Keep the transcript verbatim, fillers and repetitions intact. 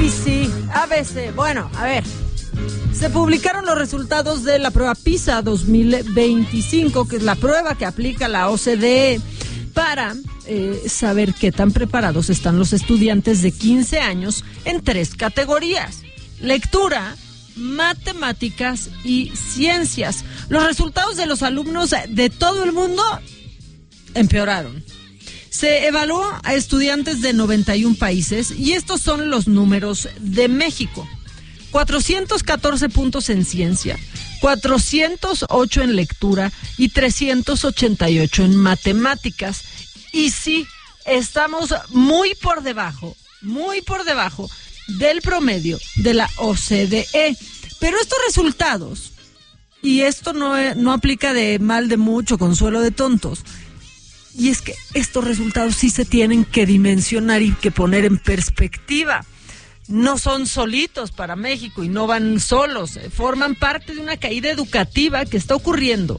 B C, A B C. Bueno, a ver. Se publicaron los resultados de la prueba PISA dos mil veinticinco, que es la prueba que aplica la O C D E para eh, saber qué tan preparados están los estudiantes de quince años en tres categorías: lectura, matemáticas y ciencias. Los resultados de los alumnos de todo el mundo empeoraron. Se evaluó a estudiantes de noventa y un países y estos son los números de México. cuatrocientos catorce puntos en ciencia, cuatrocientos ocho en lectura y trescientos ochenta y ocho en matemáticas. Y sí, estamos muy por debajo, muy por debajo del promedio de la O C D E. Pero estos resultados, y esto no, no aplica de mal de mucho, consuelo de tontos, y es que estos resultados sí se tienen que dimensionar y que poner en perspectiva. No son solitos para México y no van solos, forman parte de una caída educativa que está ocurriendo